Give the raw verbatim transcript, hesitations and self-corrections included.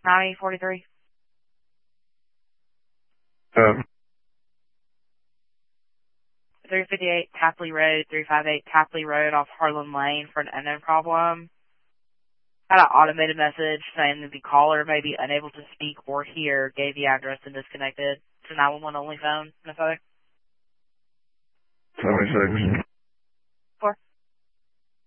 ninety forty-three. Um, three fifty-eight Tapley Road, three fifty-eight Tapley Road off Harlan Lane for an unknown problem. Had an automated message saying that the caller may be unable to speak or hear, gave the address and disconnected. It's a nine one one only phone, Minnesota. seventy-six.